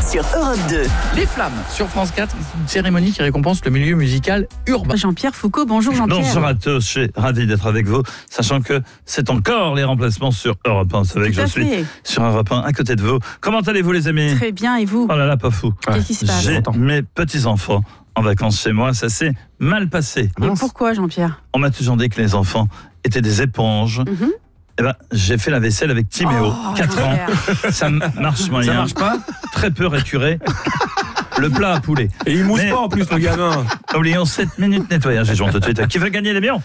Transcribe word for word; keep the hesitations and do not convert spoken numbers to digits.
sur Europe deux. Les Flammes sur France quatre, une cérémonie qui récompense le milieu musical urbain. Jean-Pierre Foucault, bonjour Jean-Pierre. Bonjour à tous, je suis ravi d'être avec vous, sachant que c'est encore les remplacements sur Europe un. Vous savez que je suis sur Europe un à côté de vous. Comment allez-vous les amis ? Très bien, et vous ? Oh là là, pas fou. Qu'est-ce qui se passe ? J'ai mes petits-enfants en vacances chez moi, ça s'est mal passé. Et pourquoi Jean-Pierre ? On m'a toujours dit que les enfants étaient des éponges. Mm-hmm. Eh ben, j'ai fait la vaisselle avec Timéo, oh, quatre ans. Ça marche moyen. Ça marche pas ? Très peu récuré. Le plat à poulet. Et il mousse Mais... pas en plus, le gamin. Oublions sept minutes nettoyage. Et je rentre tout de suite. Qui veut gagner les millions ?